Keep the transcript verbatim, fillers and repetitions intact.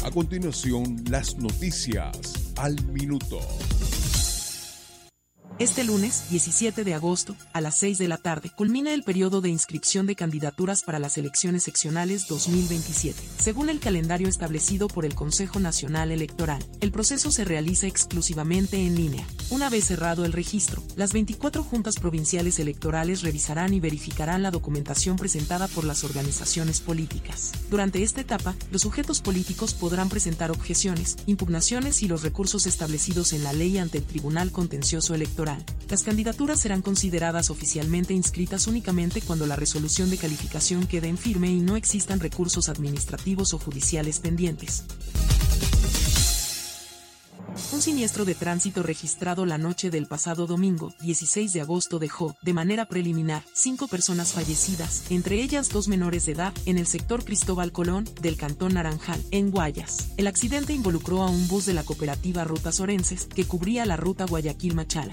A continuación, las noticias al minuto. Este lunes, diecisiete de agosto, a las seis de la tarde, culmina el periodo de inscripción de candidaturas para las elecciones seccionales dos mil veintisiete. Según el calendario establecido por el Consejo Nacional Electoral, el proceso se realiza exclusivamente en línea. Una vez cerrado el registro, las veinticuatro juntas provinciales electorales revisarán y verificarán la documentación presentada por las organizaciones políticas. Durante esta etapa, los sujetos políticos podrán presentar objeciones, impugnaciones y los recursos establecidos en la ley ante el Tribunal Contencioso Electoral. Las candidaturas serán consideradas oficialmente inscritas únicamente cuando la resolución de calificación quede en firme y no existan recursos administrativos o judiciales pendientes. Un siniestro de tránsito registrado la noche del pasado domingo, dieciséis de agosto dejó, de manera preliminar, cinco personas fallecidas, entre ellas dos menores de edad, en el sector Cristóbal Colón, del cantón Naranjal, en Guayas. El accidente involucró a un bus de la cooperativa Rutas Orenses, que cubría la ruta Guayaquil-Machala.